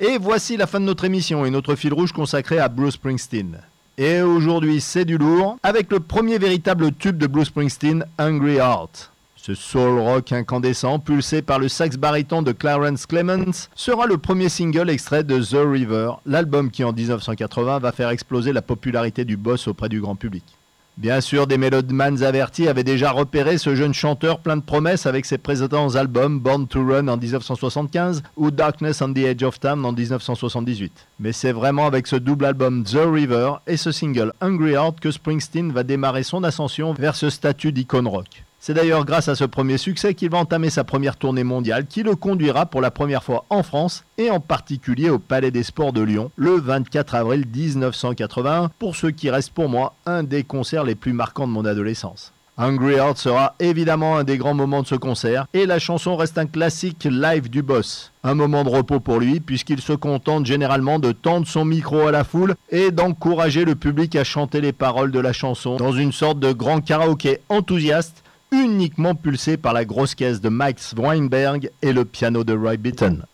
Et voici la fin de notre émission et notre fil rouge consacré à Bruce Springsteen. Et aujourd'hui, c'est du lourd, avec le premier véritable tube de Bruce Springsteen, Hungry Heart. Ce soul rock incandescent, pulsé par le sax baryton de Clarence Clemons, sera le premier single extrait de The River, l'album qui en 1980 va faire exploser la popularité du boss auprès du grand public. Bien sûr, des mélodmans avertis avaient déjà repéré ce jeune chanteur plein de promesses avec ses précédents albums Born to Run en 1975 ou Darkness on the Edge of Time en 1978. Mais c'est vraiment avec ce double album The River et ce single Hungry Heart que Springsteen va démarrer son ascension vers ce statut d'icône rock. C'est d'ailleurs grâce à ce premier succès qu'il va entamer sa première tournée mondiale qui le conduira pour la première fois en France et en particulier au Palais des Sports de Lyon le 24 avril 1981 pour ce qui reste pour moi un des concerts les plus marquants de mon adolescence. Hungry Heart sera évidemment un des grands moments de ce concert et la chanson reste un classique live du boss. Un moment de repos pour lui puisqu'il se contente généralement de tendre son micro à la foule et d'encourager le public à chanter les paroles de la chanson dans une sorte de grand karaoké enthousiaste uniquement pulsé par la grosse caisse de Max Weinberg et le piano de Roy Bittan.